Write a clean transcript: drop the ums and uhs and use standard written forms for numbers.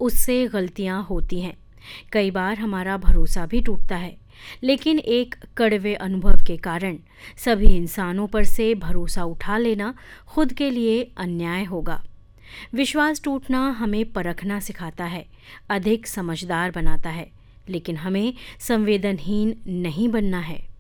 उससे गलतियां होती हैं। कई बार हमारा भरोसा भी टूटता है, लेकिन एक कड़वे अनुभव के कारण सभी इंसानों पर से भरोसा उठा लेना खुद के लिए अन्याय होगा। विश्वास टूटना हमें परखना सिखाता है, अधिक समझदार बनाता है, लेकिन हमें संवेदनहीन नहीं बनना है।